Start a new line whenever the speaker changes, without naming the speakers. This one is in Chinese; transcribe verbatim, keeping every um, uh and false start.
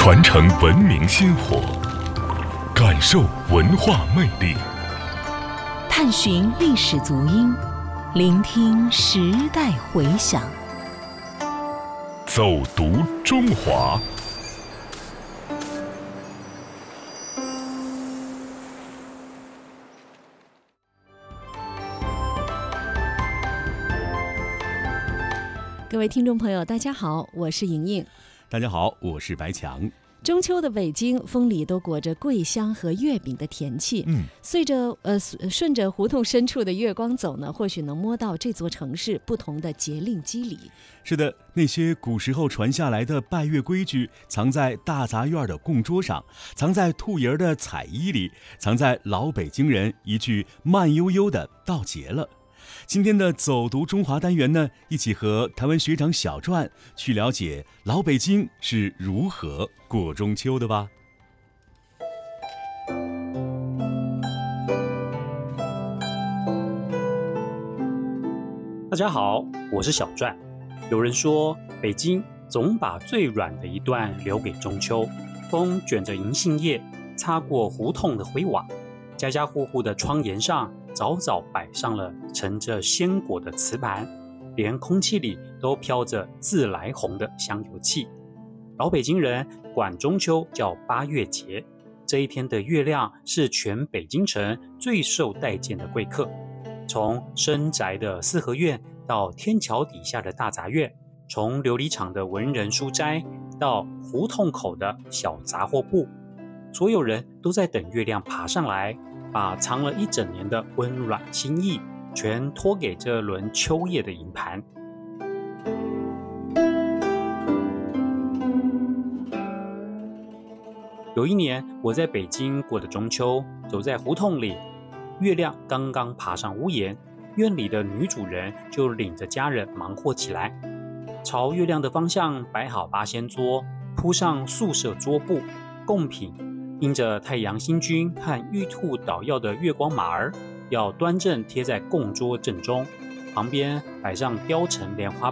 传承文明薪火，感受文化魅力，
探寻历史足音，聆听时代回响，
走读中华。
各位听众朋友，大家好，我是莹莹。
大家好，我是白强。
中秋的北京，风里都裹着桂香和月饼的甜气。嗯，随着呃顺着胡同深处的月光走呢，或许能摸到这座城市不同的节令机理。
是的，那些古时候传下来的拜月规矩，藏在大杂院的供桌上，藏在兔爷的彩衣里，藏在老北京人一句慢悠悠的到节了。今天的走读中华单元呢，一起和台湾学长小传去了解老北京是如何过中秋的吧。
大家好，我是小传。有人说，北京总把最软的一段留给中秋。风卷着银杏叶，擦过胡同的灰瓦，家家户户的窗沿上早早摆上了盛着鲜果的瓷盘，连空气里都飘着自来红的香油气。老北京人管中秋叫八月节，这一天的月亮是全北京城最受待见的贵客。从深宅的四合院到天桥底下的大杂院，从琉璃厂的文人书斋到胡同口的小杂货铺，所有人都在等月亮爬上来，把藏了一整年的温暖心意全托给这轮秋夜的银盘。有一年我在北京过的中秋，走在胡同里，月亮刚刚爬上屋檐，院里的女主人就领着家人忙活起来，朝月亮的方向摆好八仙桌，铺上素色桌布，贡品因着太阳星君和玉兔捣药的月光马儿，要端正贴在供桌正中，旁边摆上雕成莲花